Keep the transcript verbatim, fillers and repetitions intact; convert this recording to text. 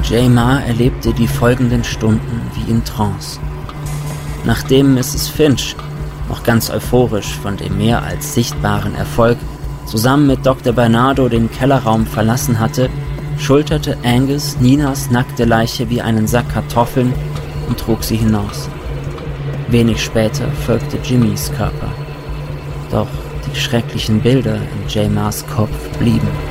J. Ma erlebte die folgenden Stunden wie in Trance. Nachdem Misses Finch, noch ganz euphorisch von dem mehr als sichtbaren Erfolg, zusammen mit Doktor Bernardo den Kellerraum verlassen hatte, schulterte Angus Ninas nackte Leiche wie einen Sack Kartoffeln und trug sie hinaus. Wenig später folgte Jimmys Körper. Doch die schrecklichen Bilder in J. Ma's Kopf blieben.